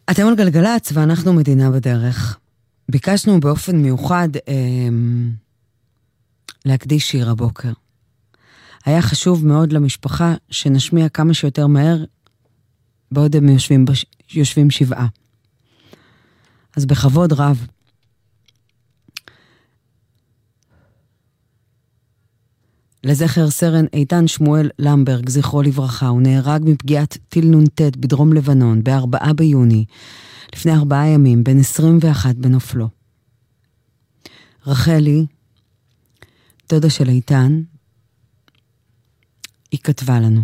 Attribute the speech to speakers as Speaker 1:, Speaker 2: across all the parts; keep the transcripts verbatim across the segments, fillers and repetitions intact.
Speaker 1: אתם על גלגלץ ואנחנו מדינה בדרך. ביקשנו באופן מיוחד אה, להקדיש שיר הבוקר. היה חשוב מאוד למשפחה שנשמיע כמה שיותר מהר בעוד הם יושבים, בש... יושבים שבעה. אז בכבוד רב. לזכר סרן איתן שמואל למברג, זכרו לברכה, הוא נהרג מפגיעת טיל נ"ט בדרום לבנון, בארבעה ביוני, לפני ארבעה ימים, בין עשרים ואחת בנופלו. רחלי, דודה של איתן, היא כתבה לנו.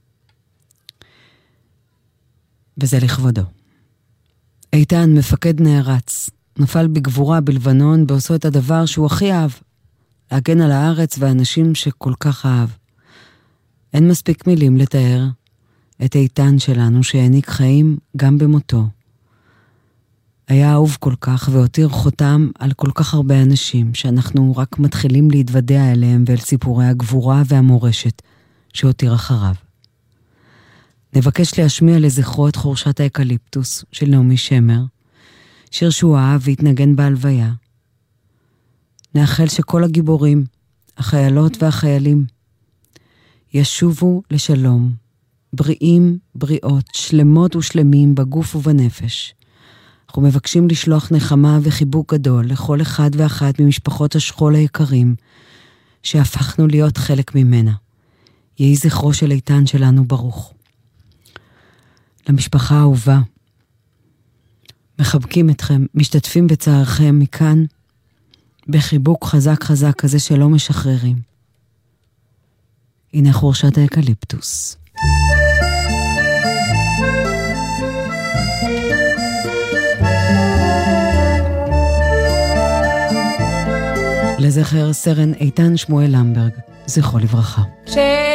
Speaker 1: וזה לכבודו. איתן, מפקד נערץ, נפל בגבורה בלבנון, בעושו את הדבר שהוא הכי אהב, להגן על הארץ והאנשים שכל כך אהב. אין מספיק מילים לתאר את איתן שלנו שהעניק חיים גם במותו. היה אהוב כל כך והותיר חותם על כל כך הרבה אנשים שאנחנו רק מתחילים להתוודע אליהם ואל סיפורי הגבורה והמורשת שהותיר אחריו. נבקש להשמיע לזכרו את חורשת האקליפטוס של נעמי שמר, שיר שהוא אהב והתנגן בהלוויה. נאחל שכל הגיבורים, החיילות והחיילים, ישובו לשלום, בריאים, בריאות, שלמות ושלמים בגוף ובנפש. אנחנו מבקשים לשלוח נחמה וחיבוק גדול לכל אחד ואחת ממשפחות השכול היקרים, שהפכנו להיות חלק ממנה. יהי זכרו של איתן שלנו ברוך. למשפחה האהובה, מחבקים אתכם, משתתפים בצערכם מכאן, בחיבוק חזק חזק כזה שלא משחררים. הנה חורשת האקליפטוס. לזכר סרן איתן שמואל למברג, זכרו לברכה.